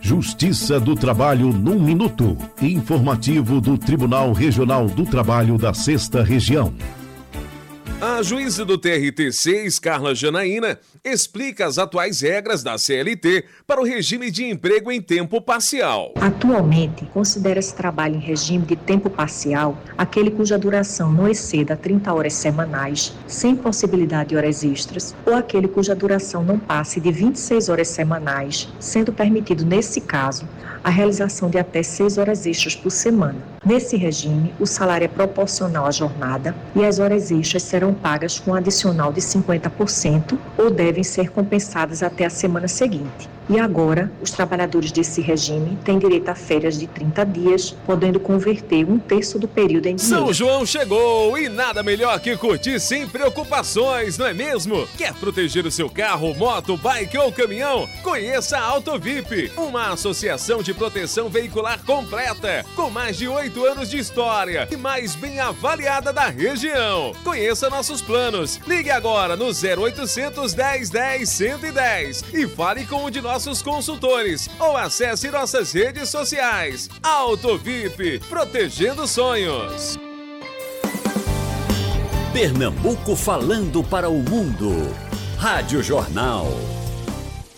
Justiça do Trabalho num minuto. Informativo do Tribunal Regional do Trabalho da 6ª Região. A juíza do TRT6, Carla Janaína, explica as atuais regras da CLT para o regime de emprego em tempo parcial. Atualmente, considera-se trabalho em regime de tempo parcial aquele cuja duração não exceda 30 horas semanais, sem possibilidade de horas extras, ou aquele cuja duração não passe de 26 horas semanais, sendo permitido, nesse caso, a realização de até 6 horas extras por semana. Nesse regime, o salário é proporcional à jornada e as horas extras serão pagas com um adicional de 50% ou devem ser compensadas até a semana seguinte. E agora, os trabalhadores desse regime têm direito a férias de 30 dias, podendo converter 1/3 do período em dinheiro. São João chegou e nada melhor que curtir sem preocupações, não é mesmo? Quer proteger o seu carro, moto, bike ou caminhão? Conheça a AutoVip, uma associação de proteção veicular completa, com mais de 8 anos de história e mais bem avaliada da região. Conheça nossos planos. Ligue agora no 0800 10 10 110 e fale com um de nossos consultores ou acesse nossas redes sociais. AutoVip, protegendo sonhos. Pernambuco falando para o mundo. Rádio Jornal.